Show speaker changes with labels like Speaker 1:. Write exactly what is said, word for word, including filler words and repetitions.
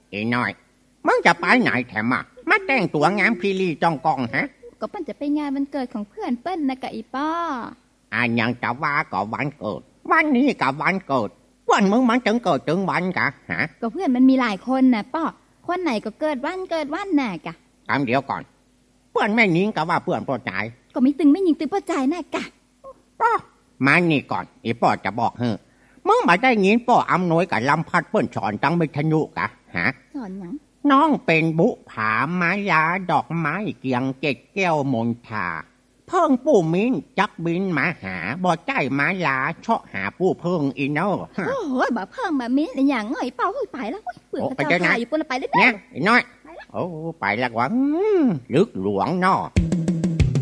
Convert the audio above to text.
Speaker 1: อีน้อยมึงจะไปไหนแถมอ่ะมาแต่งตัวงามพีรีจ้องกองฮะ
Speaker 2: ก็เปิ้นจะไปงานวันเกิดของเพื่อนเปิ้นนะกะอีป้อ
Speaker 1: อ่ะยังจะว่าก็วันเกิดวันนี้กับวันเกิดวันมึงมันถึงเกิดถึงวันกะฮะ
Speaker 2: ก็เพื่อนมันมีหลายคนน่ะป้อคนไหนก็เกิดวันเกิดวันน่ะกะ
Speaker 1: คำเดียวก่อนเพื่อนแม่ยิงก็ว่าเพื่อนพ่อใจ
Speaker 2: ก็มีตึงไม่ยิงตึงพ่อใจน่ะกะ
Speaker 1: ป้อมานี่ก่อนอีป้อจะบอกเฮ้มึงมาได้ยินป้ออำนวยกับลำพัดเปิ้นสอนจังวิทยุกะฮะ
Speaker 2: สอนหยัง
Speaker 1: น้องเป็นบุผามายาดอกไม้เกียงเจ็ดแก้วมนทาเพิ่งปู่มิ้นจักบินมาหาบ่ใจมาลาเชาะหาปู่เพิ่งอีเนอ
Speaker 2: โอ้ยบ่เพิ่งมามิ้นอย่างเงยเป่าเฮ้ยไปแล้วเปื่อนพระเจ้าไทยอยู่ปนไปได้
Speaker 1: เนี่ยอีน้อยโอ้ไปแล้ววะลึกหลวงเนาะ